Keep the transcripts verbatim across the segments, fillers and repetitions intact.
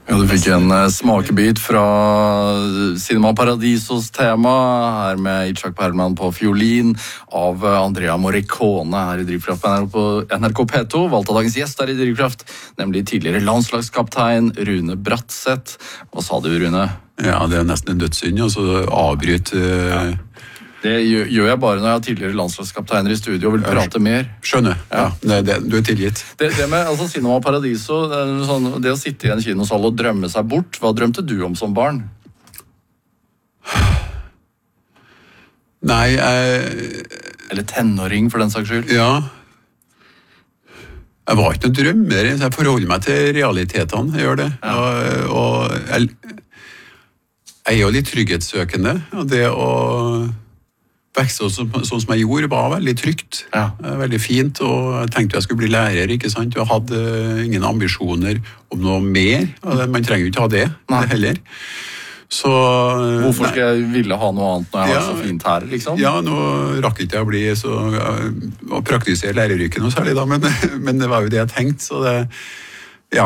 Ja, du fikk en smakebit fra Cinema Paradisos tema, her med Itzhak Perlman på fiolin, av Andrea Morricone her i Drivkraft på N R K P to. Valgt av dagens gjest her i Drivkraft, nemlig tidligere landslagskaptein Rune Bratseth. Hva sa du, Rune? Ja, det er nesten en dødssynd, og så avbryt... Ja. Det gjør jeg bare når jeg har tidligere landslagskapteiner i studio og vil prate mer. Skjønner, ja. Det, det, du er tilgitt. Det, det med altså, Cinema Paradiso, det, sånn, det å sitte i en kinosal og drømme seg bort, hva drømte du om som barn? Nei, jeg... Eller tenåring, for den saks skyld. Ja. Jeg var ikke noen drømmer, så jeg forholder meg til realitetene, jeg gjør det. Ja. Og, og jeg, jeg er jo litt trygghetssøkende, og det å... vekste sånn, sånn som jeg gjorde var veldig trygt, ja. Veldig fint, og jeg tenkte jeg skulle bli lærer, ikke sant? Jeg hadde ingen ambisjoner om noe mer, og man trenger jo ikke ha det, det heller. Så, hvorfor skal jeg ville ha noe annet når jeg ja, har så fint her, liksom? Ja, nå rakk ikke jeg å bli så, å praktisere læreryrket noe særlig da, men, men det var jo det jeg tenkte, så det, ja,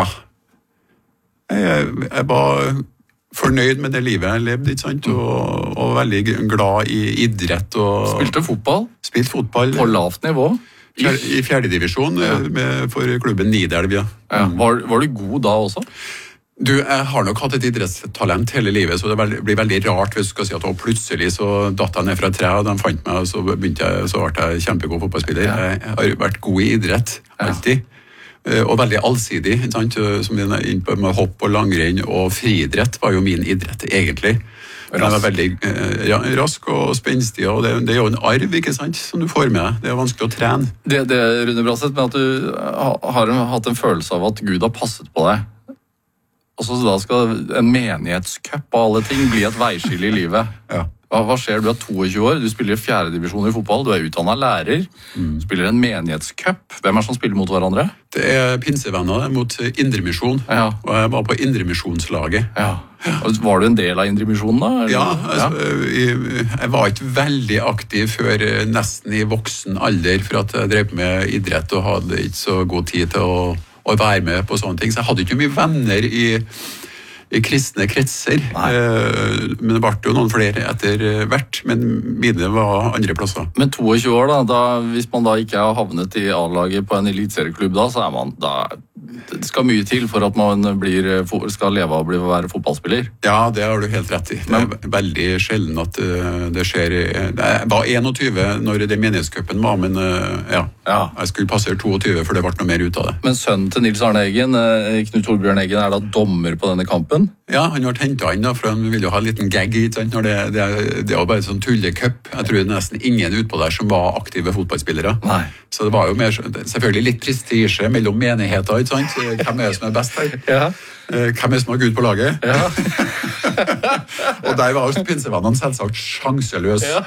jeg, jeg var... fornøyd med det livet jeg levde, ikke sant? Og, og veldig glad i idrett. Og spilte fotball? Spilte fotball. På lavt nivå? Fjerde, I fjerde divisjon ja. med, for klubben Nidelv, ja. ja. Var, var du god da også? Du, jeg har nok hatt et idrettstalent hele livet, så det blir veldig rart hvis du skal si at å, plutselig så datt jeg ned fra tre, og de fant meg, og så, begynte jeg, så ble jeg kjempegod fotballspiller. Ja. Jeg har vært god i idrett, alltid. Ja. Og veldig allsidig, sant? Som er inne på med hopp og langrenn, og friidrett var jo min idrett, egentlig. Jeg var veldig ja, rask og spenstig, og det, det er jo en arv, ikke sant, som du får med. Det er vanskelig å trene. Det, det Rune Bratseth, med at du har hatt en følelse av at Gud har passet på deg, og så da skal en menighetscup og alle ting bli et veiskille i livet. Ja. Hva, hva skjer? Du er toogtjue år, du spiller fjerde divisjon i fotball, du er utdannet lærer, mm. spiller en menighetscup. Hvem er det som spiller mot hverandre? Det er pinsevenner mot Indremisjon, ja. Og jeg var på Indremisjonslaget. Ja. Var du en del av Indremisjonen da? Eller? Ja, altså, ja. Jeg, jeg var ikke veldig aktiv før nesten i voksen alder, for at jeg drev med idrett og hadde ikke så god tid til å, å være med på sånne ting. Så jeg hadde ikke mye venner i... i kristne kretser, eh, men det ble jo noen flere etter hvert, men mine var andre plasser. Men toogtjue år da, da hvis man da ikke har havnet i A-laget på en elitserieklubb da, så er man da, det skal mye til for at man blir, skal leve av å bli, være fotballspiller. Ja, det har du helt rett i. Det er veldig sjelden at det skjer. Jeg var enogtyve når det menighetscupen var, men ja, ja, jeg skulle passere toogtyve for det ble noe mer ut av det. Men sønnen til Nils Arne Eggen, Knut Torbjørn Eggen, er da dommer på denne kampen? Ja, han har hentet han da, for han ville jo ha en liten gag i, når det, det, det var bare sånn tullecup. Jeg tror det er nesten ingen utpå der som var aktive fotballspillere. Nei. Så det var jo mer, selvfølgelig litt prestisje mellom menigheter, ikke sant? Hvem er det som er best her? Ja. Hvem er det som har Gud på laget? Ja. Og der var jo pinsevennene selvsagt sjanseløs. Ja.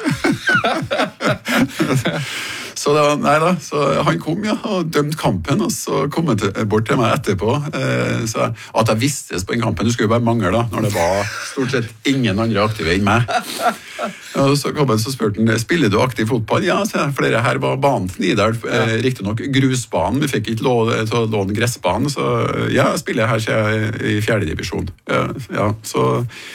Så, det var, nei da, så han kom ja, og dømte kampen, og så kom han bort til meg etterpå. Eh, så at jeg visste på den kampen, det skulle jo bare mangle da, når det var stort sett ingen andre aktive enn meg. Og så kom han så spurte han, spiller du aktiv fotball? Ja, så flere her var banen til Nidelv, eh, riktig nok grusbanen, vi fikk ikke låne, låne gressbanen, så ja, jeg spiller her så jeg, i fjerde divisjon. Ja, ja, så...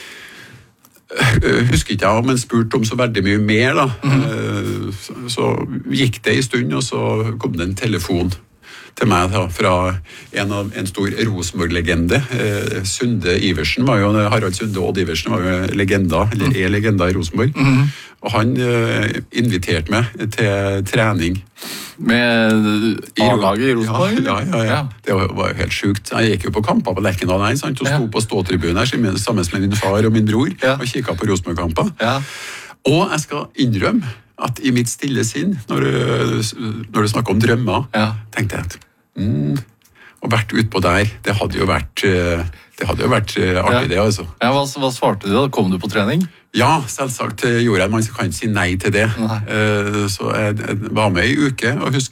husker ikke jeg om en spurte om så veldig mye mer da. Mm. Så, så gikk det en stund, og så kom det en telefon til meg da, fra en, av, en stor Rosenborg-legende. Eh, Sunde Iversen var jo, Harald Sunde Odd Iversen var jo legenda, eller er legenda i Rosenborg. Mm. Og han eh, inviterte meg til trening. Med A-laget i Rosenborg? Ja, ja, ja, ja. Det var, var jo helt sjukt. Jeg gikk jo på kamper på Lerkendal og sto ja. på ståtribunen her sammen med min far og min bror ja. og kikket på Rosenborg-kamper. Ja. Og jeg skal innrømme at i mitt stille sinn, når du, når du snakker om drømmer, ja. tenkte jeg at mm, å vært utpå der, det hadde jo vært, det hadde jo vært artig ja. det, altså. Ja, hva, hva svarte du da? Kom du på trening? Ja, selvsagt gjorde jeg. Man kan ikke si nei til det. Nei. Så jeg var med i uke, og husker